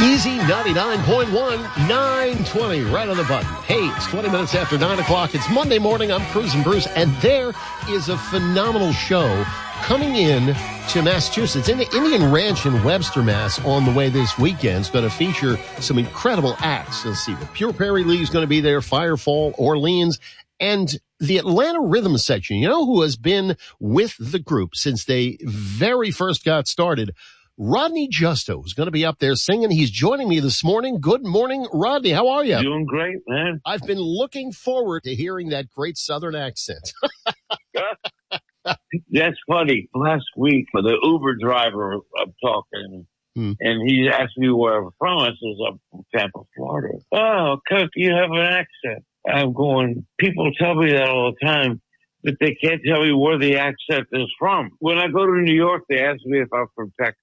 Easy 99.1, 920, right on the button. Hey, it's 20 minutes after 9 o'clock. It's Monday morning. I'm Cruising Bruce, and there is a phenomenal show coming in to Massachusetts. In the Indian Ranch in Webster, Mass. On the way this weekend. It's going to feature some incredible acts. Let's see, the Pure Prairie League is going to be there, Firefall, Orleans, and the Atlanta Rhythm Section. You know who has been with the group since they very first got started? Rodney Justo is going to be up there singing. He's joining me this morning. Good morning, Rodney. How are you? Doing great, man. I've been looking forward to hearing that great Southern accent. That's funny. Last week, the Uber driver I'm talking, and he asked me where I'm from. I says, I'm from Tampa, Florida. Oh, Cook, you have an accent. I'm going, people tell me that all the time, but they can't tell me where the accent is from. When I go to New York, they ask me if I'm from Texas.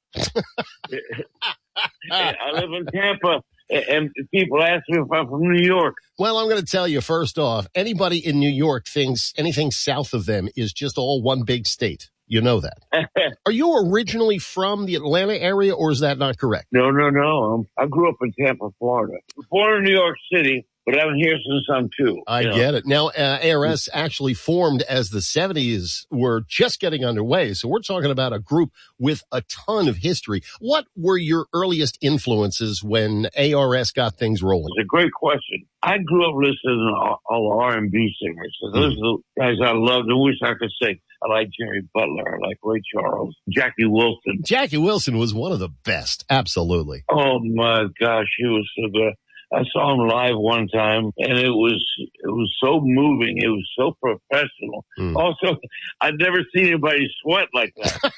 I live in Tampa, and people ask me if I'm from New York. Well, I'm going to tell you, first off, anybody in New York thinks anything south of them is just all one big state. You know that. Are you originally from the Atlanta area, or is that not correct? No. I grew up in Tampa, Florida. Born in New York City, but I'm here since I'm two. I get it. Now, ARS actually formed as the 70s were just getting underway. So we're talking about a group with a ton of history. What were your earliest influences when ARS got things rolling? It's a great question. I grew up listening to all the R&B singers. So those are the guys I loved. I wish I could sing. I like Jerry Butler. I like Ray Charles. Jackie Wilson. Jackie Wilson was one of the best. Absolutely. Oh, my gosh. He was so good. I saw him live one time, and it was so moving. It was so professional. Also, I'd never seen anybody sweat like that.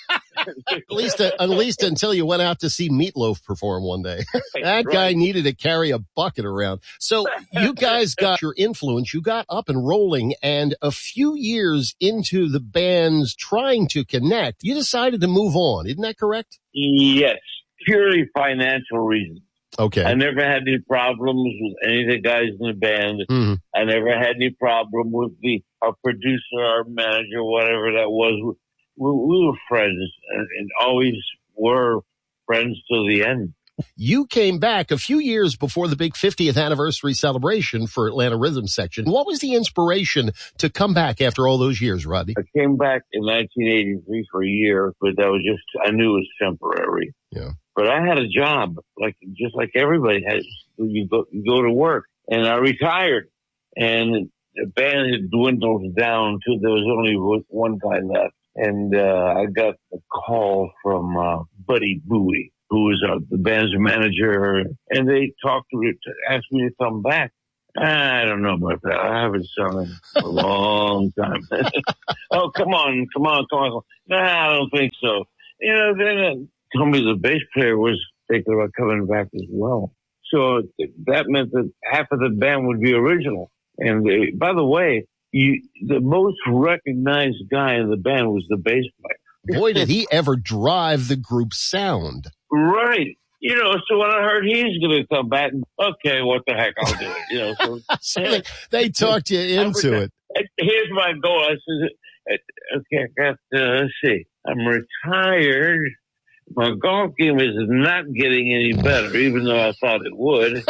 At least until you went out to see Meatloaf perform one day. That guy needed to carry a bucket around. So you guys got your influence. You got up and rolling, and a few years into the band's trying to connect, you decided to move on. Isn't that correct? Yes, purely financial reasons. Okay. I never had any problems with any of the guys in the band. I never had any problem with our producer, our manager, whatever that was. We were friends and always were friends till the end. You came back a few years before the big 50th anniversary celebration for Atlanta Rhythm Section. What was the inspiration to come back after all those years, Rodney? I came back in 1983 for a year, but that was I knew it was temporary. Yeah. But I had a job, just like everybody has. You go to work, and I retired, and the band had dwindled down to there was only one guy left, and I got a call from Buddy Bowie, who was the band's manager, and they talked to me to ask me to come back. I don't know about that. I haven't sung in a long time. Oh, come on. No, I don't think so. Then told me the bass player was thinking about coming back as well. So that meant that half of the band would be original. And by the way, the most recognized guy in the band was the bass player. Boy, did he ever drive the group's sound. Right. So when I heard he's going to come back, okay, what the heck, I'll do it. So they talked you into it. Here's my goal. I said, okay, I got let's see. I'm retired. My golf game is not getting any better, even though I thought it would.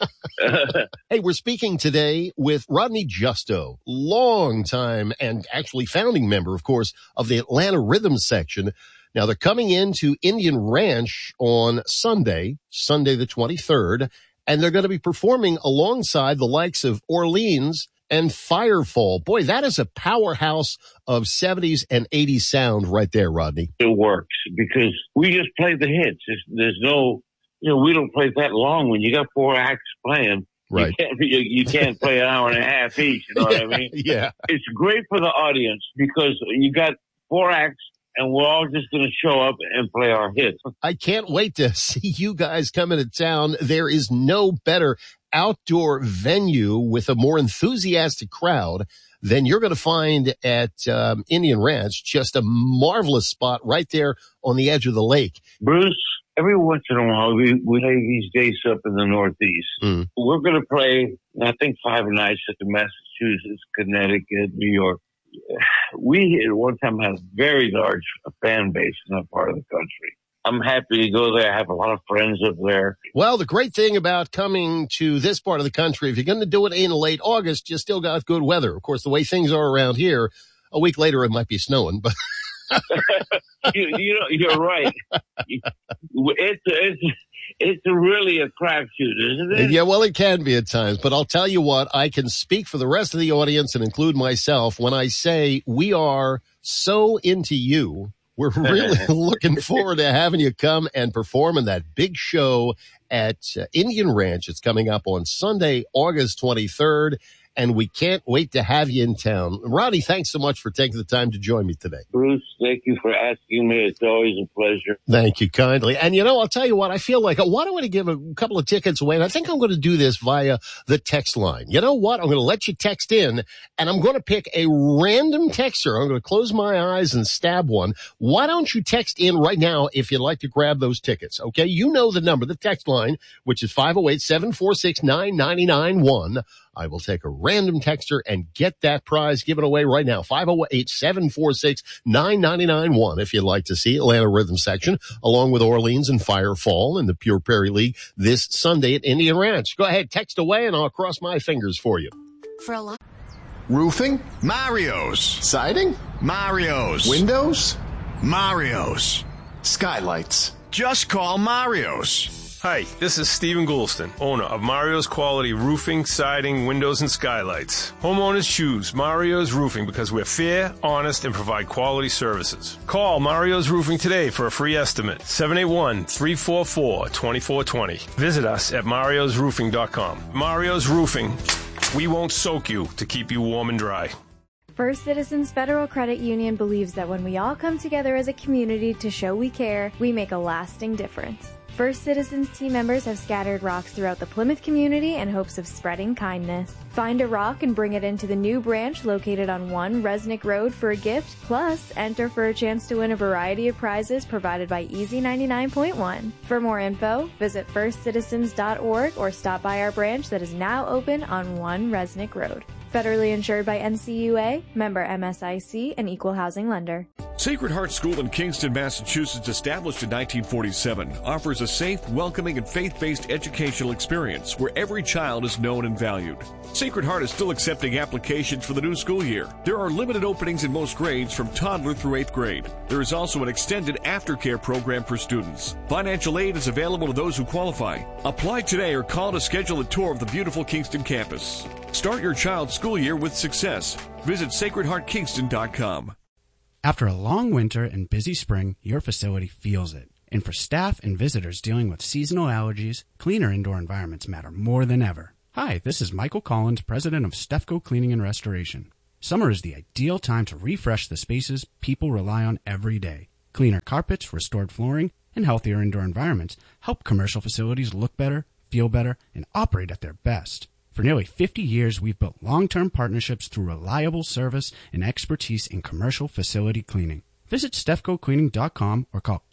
Hey, we're speaking today with Rodney Justo, longtime and actually founding member, of course, of the Atlanta Rhythm Section. Now, they're coming into Indian Ranch on Sunday the 23rd, and they're going to be performing alongside the likes of Orleans and Firefall. Boy, that is a powerhouse of 70s and 80s sound right there, Rodney. It works because we just play the hits. There's no, we don't play that long when you got four acts playing. Right. You can't play an hour and a half each, you know what I mean? Yeah. It's great for the audience because you got four acts and we're all just going to show up and play our hits. I can't wait to see you guys come into town. There is no better outdoor venue with a more enthusiastic crowd than you're going to find at Indian Ranch. Just a marvelous spot right there on the edge of the lake. Bruce, every once in a while we play these days up in the Northeast. We're going to play, I think, 5 nights at the Massachusetts, Connecticut, New York. We at one time had a very large fan base in that part of the country. I'm happy to go there. I have a lot of friends up there. Well, the great thing about coming to this part of the country, if you're going to do it in late August, you still got good weather. Of course, the way things are around here, a week later it might be snowing, but you're right. It's really a crapshoot, isn't it? Yeah, well, it can be at times, but I'll tell you what, I can speak for the rest of the audience and include myself when I say we are so into you. We're really looking forward to having you come and perform in that big show at Indian Ranch. It's coming up on Sunday, August 23rd. And we can't wait to have you in town. Ronnie, thanks so much for taking the time to join me today. Bruce, thank you for asking me. It's always a pleasure. Thank you kindly. And, I'll tell you what, I feel like, why don't we give a couple of tickets away? And I think I'm going to do this via the text line. You know what? I'm going to let you text in, and I'm going to pick a random texter. I'm going to close my eyes and stab one. Why don't you text in right now if you'd like to grab those tickets, okay? You know the number, the text line, which is 508-746-9991. I will take a random texter and get that prize given away right now. 508-746-9991 if you'd like to see Atlanta Rhythm Section along with Orleans and Firefall in the Pure Prairie League this Sunday at Indian Ranch. Go ahead, text away and I'll cross my fingers for you. For a lot. Roofing? Mario's. Siding? Mario's. Windows? Mario's. Skylights? Just call Mario's. Hi, this is Stephen Goulston, owner of Mario's Quality Roofing, Siding, Windows, and Skylights. Homeowners choose Mario's Roofing because we're fair, honest, and provide quality services. Call Mario's Roofing today for a free estimate, 781-344-2420. Visit us at mariosroofing.com. Mario's Roofing, we won't soak you to keep you warm and dry. First Citizens Federal Credit Union believes that when we all come together as a community to show we care, we make a lasting difference. First Citizens team members have scattered rocks throughout the Plymouth community in hopes of spreading kindness. Find a rock and bring it into the new branch located on 1 Resnick Road for a gift, plus enter for a chance to win a variety of prizes provided by Easy 99.1. For more info, visit firstcitizens.org or stop by our branch that is now open on 1 Resnick Road. Federally insured by NCUA, member MSIC, and equal housing lender. Sacred Heart School in Kingston, Massachusetts, established in 1947, offers a safe, welcoming, and faith-based educational experience where every child is known and valued. Sacred Heart is still accepting applications for the new school year. There are limited openings in most grades from toddler through 8th grade. There is also an extended aftercare program for students. Financial aid is available to those who qualify. Apply today or call to schedule a tour of the beautiful Kingston campus. Start your child's school year with success. Visit sacredheartkingston.com. After a long winter and busy spring, your facility feels it. And for staff and visitors dealing with seasonal allergies, cleaner indoor environments matter more than ever. Hi, this is Michael Collins, president of Stefco Cleaning and Restoration. Summer is the ideal time to refresh the spaces people rely on every day. Cleaner carpets, restored flooring, and healthier indoor environments help commercial facilities look better, feel better, and operate at their best. For nearly 50 years, we've built long-term partnerships through reliable service and expertise in commercial facility cleaning. Visit StefcoCleaning.com or call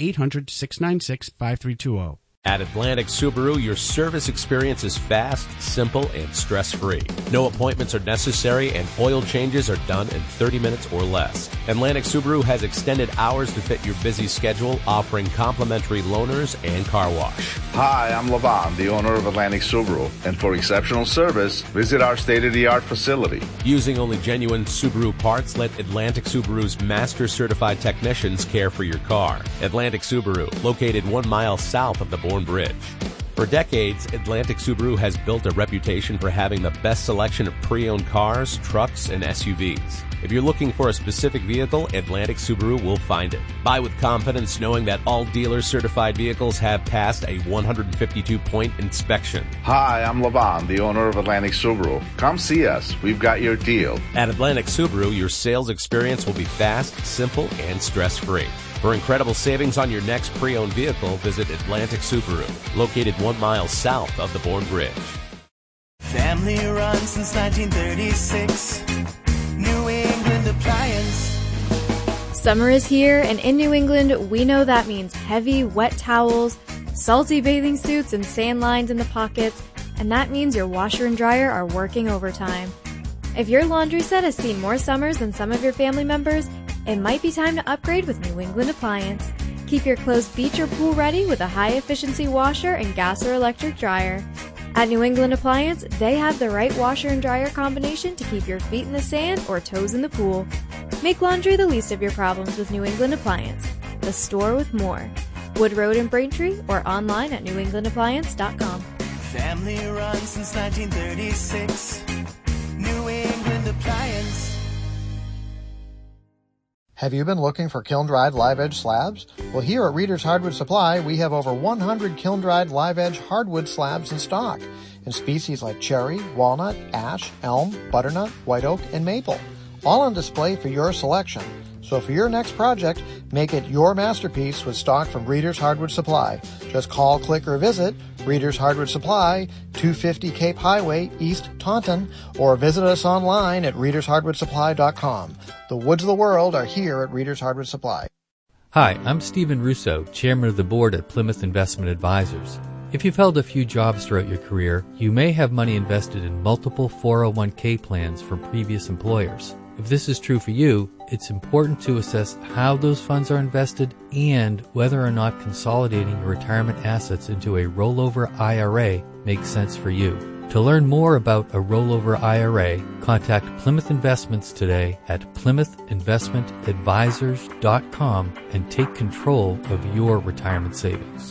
800-696-5320. At Atlantic Subaru, your service experience is fast, simple, and stress-free. No appointments are necessary, and oil changes are done in 30 minutes or less. Atlantic Subaru has extended hours to fit your busy schedule, offering complimentary loaners and car wash. Hi, I'm Lavan, the owner of Atlantic Subaru, and for exceptional service, visit our state-of-the-art facility. Using only genuine Subaru parts, let Atlantic Subaru's master-certified technicians care for your car. Atlantic Subaru, located 1 mile south of the Bourne Bridge. For decades, Atlantic Subaru has built a reputation for having the best selection of pre-owned cars, trucks, and SUVs. If you're looking for a specific vehicle, Atlantic Subaru will find it. Buy with confidence knowing that all dealer-certified vehicles have passed a 152-point inspection. Hi, I'm Lavan, the owner of Atlantic Subaru. Come see us. We've got your deal. At Atlantic Subaru, your sales experience will be fast, simple, and stress-free. For incredible savings on your next pre-owned vehicle, visit Atlantic Subaru, located 1 mile south of the Bourne Bridge. Family run since 1936. New England Appliance. Summer is here, and in New England, we know that means heavy, wet towels, salty bathing suits, and sand lines in the pockets, and that means your washer and dryer are working overtime. If your laundry set has seen more summers than some of your family members, it might be time to upgrade with New England Appliance. Keep your clothes beach or pool ready with a high-efficiency washer and gas or electric dryer. At New England Appliance, they have the right washer and dryer combination to keep your feet in the sand or toes in the pool. Make laundry the least of your problems with New England Appliance, the store with more. Wood Road in Braintree or online at newenglandappliance.com. Family run since 1936. New England Appliance. Have you been looking for kiln-dried live-edge slabs? Well, here at Reader's Hardwood Supply, we have over 100 kiln-dried live-edge hardwood slabs in stock in species like cherry, walnut, ash, elm, butternut, white oak, and maple, all on display for your selection. So for your next project, make it your masterpiece with stock from Reader's Hardwood Supply. Just call, click, or visit Reader's Hardwood Supply, 250 Cape Highway, East Taunton, or visit us online at readershardwoodsupply.com. The woods of the world are here at Reader's Hardwood Supply. Hi, I'm Stephen Russo, Chairman of the Board at Plymouth Investment Advisors. If you've held a few jobs throughout your career, you may have money invested in multiple 401k plans from previous employers. If this is true for you, it's important to assess how those funds are invested and whether or not consolidating your retirement assets into a rollover IRA makes sense for you. To learn more about a rollover IRA, contact Plymouth Investments today at PlymouthInvestmentAdvisors.com and take control of your retirement savings.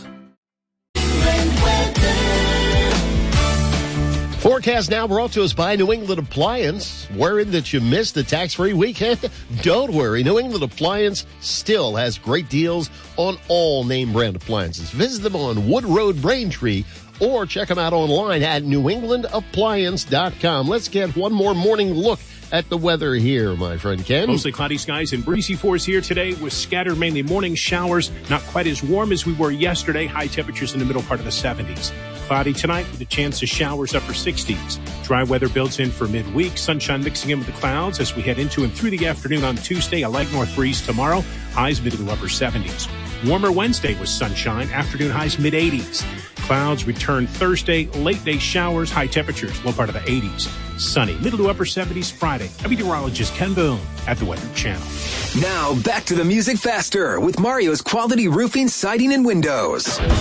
Forecast now brought to us by New England Appliance. Worried that you missed the tax-free weekend? Don't worry. New England Appliance still has great deals on all name brand appliances. Visit them on Wood Road, Braintree, or check them out online at newenglandappliance.com. Let's get one more morning look at the weather here, my friend Ken. Mostly cloudy skies and breezy fours here today with scattered mainly morning showers. Not quite as warm as we were yesterday. High temperatures in the middle part of the 70s. Cloudy tonight with a chance of showers upper 60s. Dry weather builds in for midweek. Sunshine mixing in with the clouds as we head into and through the afternoon on Tuesday. A light north breeze tomorrow. Highs mid to upper 70s. Warmer Wednesday with sunshine. Afternoon highs mid 80s. Clouds return Thursday. Late day showers. High temperatures. Low part of the 80s. Sunny. Middle to upper 70s Friday. I'm meteorologist Ken Boone at the Weather Channel. Now back to the music faster with Mario's Quality Roofing, Siding, and Windows.